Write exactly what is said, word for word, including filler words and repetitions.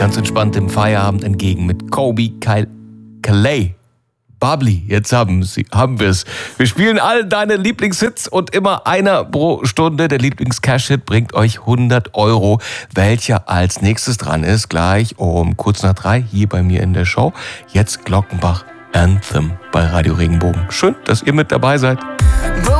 ganz entspannt dem Feierabend entgegen mit Kobe Calais. Bubbly, jetzt haben sie, haben wir es. Wir spielen all deine Lieblingshits und immer einer pro Stunde. Der Lieblings-Cash-Hit bringt euch hundert Euro. Welcher als nächstes dran ist, gleich um kurz nach drei hier bei mir in der Show. Jetzt Glockenbach Anthem bei Radio Regenbogen. Schön, dass ihr mit dabei seid.